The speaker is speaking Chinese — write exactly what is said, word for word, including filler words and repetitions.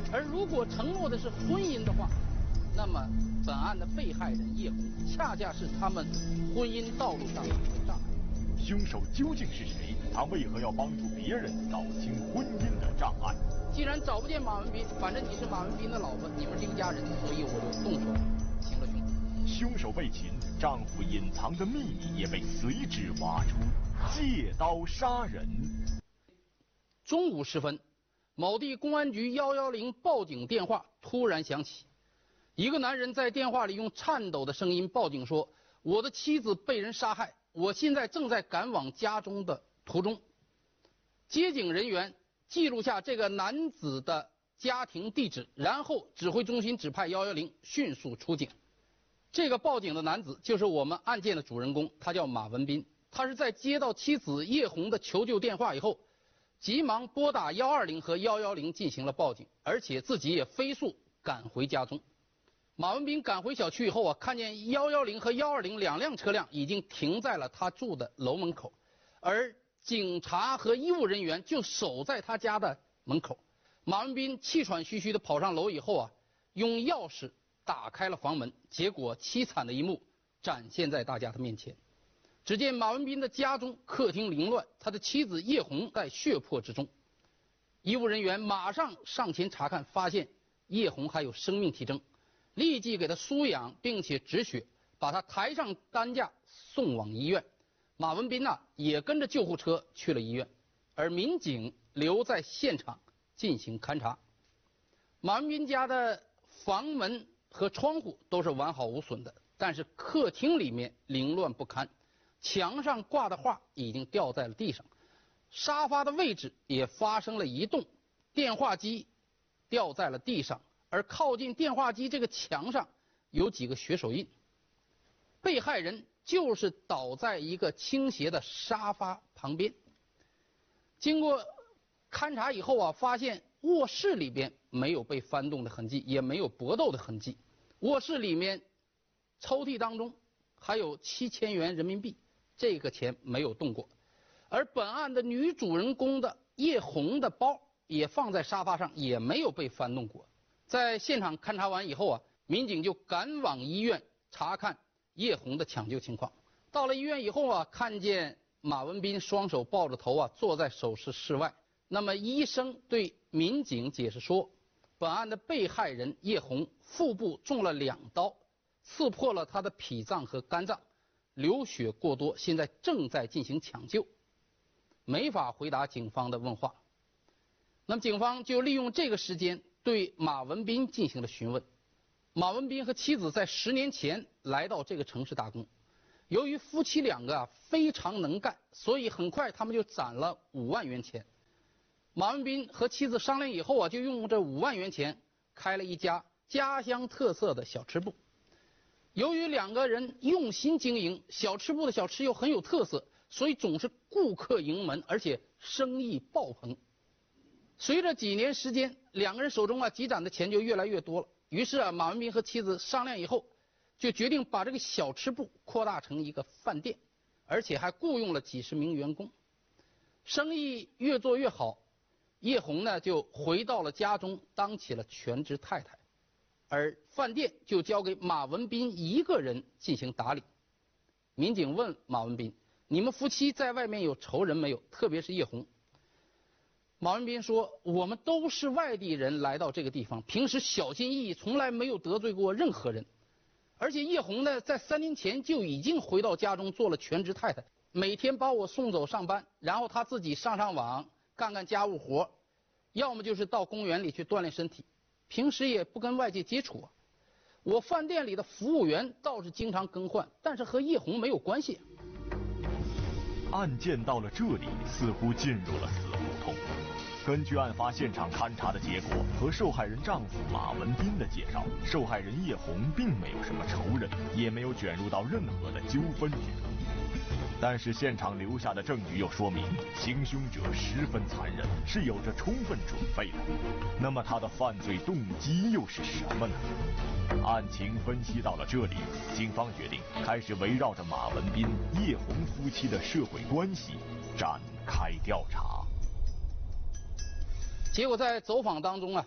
而如果承诺的是婚姻的话，那么本案的被害人叶红恰恰是他们婚姻道路上的障碍。 凶手究竟是谁？他为何要帮助别人扫清婚姻的障碍？ 既然找不见马文斌，反正你是马文斌的老婆，你们是一家人，所以我就动手行了凶。 凶手被擒，丈夫隐藏的秘密也被随之挖出，借刀杀人。 中午时分，某地公安局一一零报警电话突然响起，一个男人在电话里用颤抖的声音报警说：“我的妻子被人杀害，我现在正在赶往家中的途中。”接警人员记录下这个男子的家庭地址，然后指挥中心指派一一零迅速出警。这个报警的男子就是我们案件的主人公，他叫马文斌。他是在接到妻子叶红的求救电话以后，急忙拨打一二零和一一零进行了报警，而且自己也飞速赶回家中。马文斌赶回小区以后啊，看见一一零和一二零两辆车辆已经停在了他住的楼门口，而警察和医务人员就守在他家的门口。马文斌气喘吁吁地跑上楼以后啊，用钥匙打开了房门，结果凄惨的一幕展现在大家的面前。只见马文斌的家中客厅凌乱，他的妻子叶红在血泊之中。医务人员马上上前查看，发现叶红还有生命体征，立即给他输氧，并且止血，把他抬上担架送往医院。马文斌啊也跟着救护车去了医院，而民警留在现场进行勘查。马文斌家的房门和窗户都是完好无损的，但是客厅里面凌乱不堪，墙上挂的画已经掉在了地上，沙发的位置也发生了移动，电话机掉在了地上，而靠近电话机这个墙上有几个血手印。被害人就是倒在一个倾斜的沙发旁边。经过勘查以后啊，发现卧室里边没有被翻动的痕迹，也没有搏斗的痕迹。卧室里面抽屉当中还有七千元人民币，这个钱没有动过。而本案的女主人公的叶红的包也放在沙发上，也没有被翻动过。在现场勘查完以后啊，民警就赶往医院查看叶红的抢救情况。到了医院以后啊，看见马文斌双手抱着头啊，坐在手术室外。那么医生对民警解释说，本案的被害人叶红腹部中了两刀，刺破了他的脾脏和肝脏，流血过多，现在正在进行抢救，没法回答警方的问话。那么警方就利用这个时间对马文斌进行了询问。马文斌和妻子在十年前来到这个城市打工，由于夫妻两个啊非常能干，所以很快他们就攒了五万元钱。马文斌和妻子商量以后啊，就用这五万元钱开了一家家乡特色的小吃部。由于两个人用心经营，小吃部的小吃又很有特色，所以总是顾客盈门，而且生意爆棚。随着几年时间，两个人手中啊积攒的钱就越来越多了。于是啊，马文斌和妻子商量以后，就决定把这个小吃部扩大成一个饭店，而且还雇佣了几十名员工。生意越做越好，叶红呢就回到了家中，当起了全职太太，而饭店就交给马文斌一个人进行打理。民警问马文斌：“你们夫妻在外面有仇人没有？特别是叶红。”马文斌说：“我们都是外地人来到这个地方，平时小心翼翼，从来没有得罪过任何人。而且叶红呢，在三年前就已经回到家中做了全职太太，每天把我送走上班，然后她自己上上网，干干家务活，要么就是到公园里去锻炼身体，平时也不跟外界接触啊。我饭店里的服务员倒是经常更换，但是和叶红没有关系。” 案件到了这里，似乎进入了死胡同。根据案发现场勘查的结果和受害人丈夫马文斌的介绍，受害人叶红并没有什么仇人，也没有卷入到任何的纠纷之中。但是现场留下的证据又说明，行凶者十分残忍，是有着充分准备的。那么他的犯罪动机又是什么呢？案情分析到了这里，警方决定开始围绕着马文斌、叶红夫妻的社会关系展开调查。 结果在走访当中啊，